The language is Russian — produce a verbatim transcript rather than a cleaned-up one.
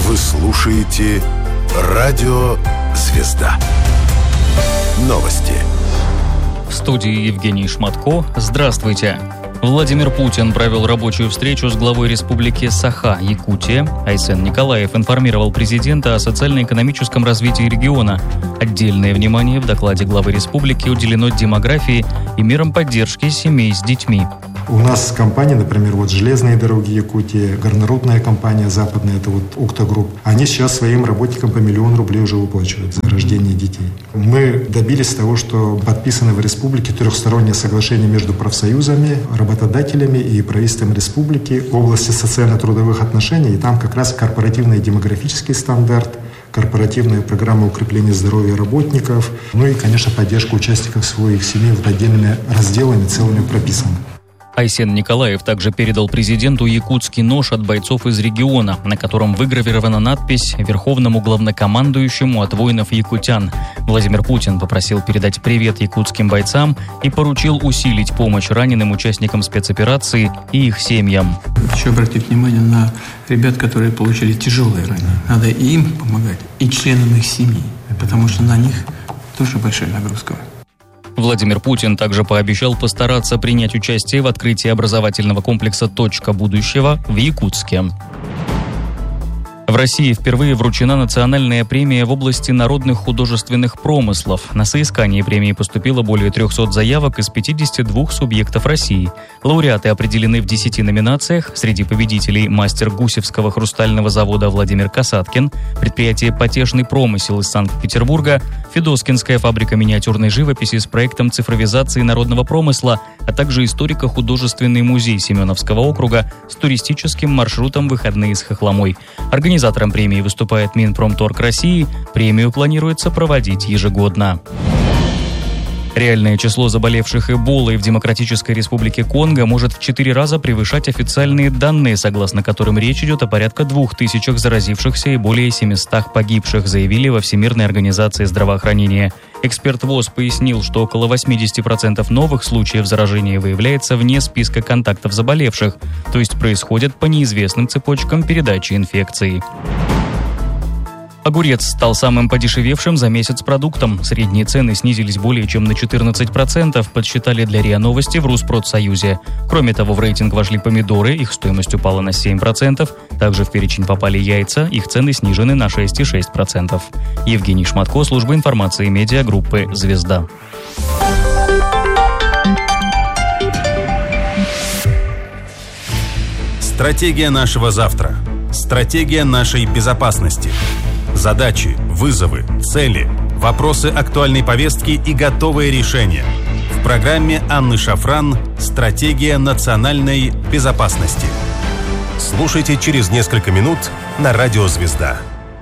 Вы слушаете Радио Звезда. Новости. В студии Евгений Шматко. Здравствуйте. Владимир Путин провел рабочую встречу с главой республики Саха, Якутия. Айсен Николаев информировал президента о социально-экономическом развитии региона. Отдельное внимание в докладе главы республики уделено демографии и мерам поддержки семей с детьми. У нас компании, например, вот «Железные дороги Якутии», горнорудная компания западная, это вот «Укта Групп», они сейчас своим работникам по миллион рублей уже выплачивают за рождение детей. Мы добились того, что подписано в республике трехстороннее соглашение между профсоюзами, работодателями и правительством республики в области социально-трудовых отношений, и там как раз корпоративный демографический стандарт, корпоративная программа укрепления здоровья работников, ну и, конечно, поддержка участников своих семей вот отдельными разделами целыми прописаны. Айсен Николаев также передал президенту якутский нож от бойцов из региона, на котором выгравирована надпись «Верховному главнокомандующему от воинов-якутян». Владимир Путин попросил передать привет якутским бойцам и поручил усилить помощь раненым участникам спецоперации и их семьям. Хочу обратить внимание на ребят, которые получили тяжелые ранения. Надо и им помогать, и членам их семьи, потому что на них тоже большая нагрузка. Владимир Путин также пообещал постараться принять участие в открытии образовательного комплекса «Точка будущего» в Якутске. В России впервые вручена национальная премия в области народных художественных промыслов. На соискание премии поступило более трехсот заявок из пятидесяти двух субъектов России. Лауреаты определены в десяти номинациях. Среди победителей мастер Гусевского хрустального завода Владимир Касаткин, предприятие «Потешный промысел» из Санкт-Петербурга, Федоскинская фабрика миниатюрной живописи с проектом цифровизации народного промысла, а также историко-художественный музей Семеновского округа с туристическим маршрутом «Выходные с Хохломой». Организатором премии выступает Минпромторг России. Премию планируется проводить ежегодно. Реальное число заболевших Эболой в Демократической Республике Конго может в четыре раза превышать официальные данные, согласно которым речь идет о порядка двух тысячах заразившихся и более семистах погибших, заявили во Всемирной организации здравоохранения. Эксперт ВОЗ пояснил, что около восемьдесят процентов новых случаев заражения выявляется вне списка контактов заболевших, то есть происходят по неизвестным цепочкам передачи инфекции. Огурец стал самым подешевевшим за месяц продуктом. Средние цены снизились более чем на четырнадцать процентов, подсчитали для РИА Новости в Руспродсоюзе. Кроме того, в рейтинг вошли помидоры, их стоимость упала на семь процентов. Также в перечень попали яйца, их цены снижены на шесть целых шесть десятых процента. Евгений Шматко, служба информации медиагруппы «Звезда». Стратегия нашего завтра. Стратегия нашей безопасности. Задачи, вызовы, цели, вопросы актуальной повестки и готовые решения. В программе Анны Шафран «Стратегия национальной безопасности». Слушайте через несколько минут на Радио Звезда.